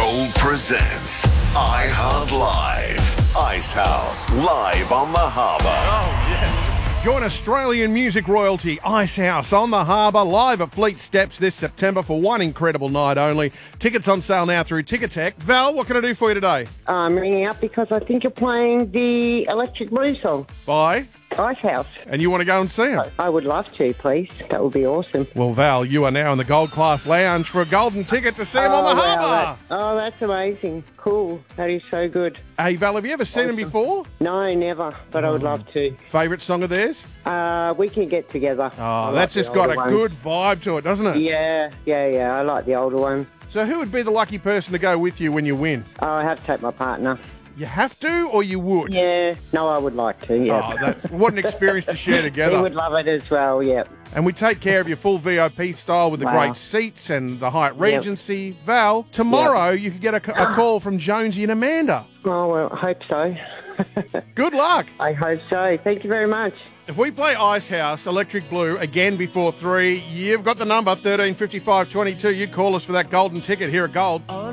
Gold presents iHeart Live. Icehouse live on the harbour. Oh, yes. Join Australian music royalty Icehouse on the harbour, live at Fleet Steps this September for one incredible night only. Tickets on sale now through Ticketek. Val, what can I do for you today? I'm ringing up because I think you're playing the Electric Blue song, Bye. Icehouse. And you want to go and see him? I would love to, please. That would be awesome. Well, Val, you are now in the Gold Class Lounge for a golden ticket to see him on the harbour. That's amazing. Cool. That is so good. Hey, Val, have you ever seen him before? No, never, but I would love to. Favourite song of theirs? We Can Get Together. Oh, that's just got a good vibe to it, doesn't it? Yeah. I like the older one. So who would be the lucky person to go with you when you win? I have to take my partner. You have to, or you would? Yeah. No, I would like to, yeah. Oh, what an experience to share together. He would love it as well, yeah. And we take care of your full VIP style with the great seats and the Hyatt Regency. Val, tomorrow you could get a call from Jonesy and Amanda. Oh, well, I hope so. Good luck. I hope so. Thank you very much. If we play Icehouse, Electric Blue, again before 3, you've got the number, 135522. You call us for that golden ticket here at Gold.